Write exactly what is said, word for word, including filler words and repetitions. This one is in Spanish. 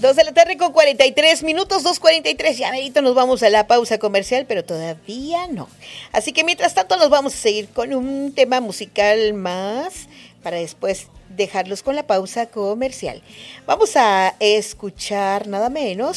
Dos de la tarde con cuarenta y tres minutos, dos cuarenta y tres. Ya merito nos vamos a la pausa comercial, pero todavía no. Así que mientras tanto nos vamos a seguir con un tema musical más para después dejarlos con la pausa comercial. Vamos a escuchar nada menos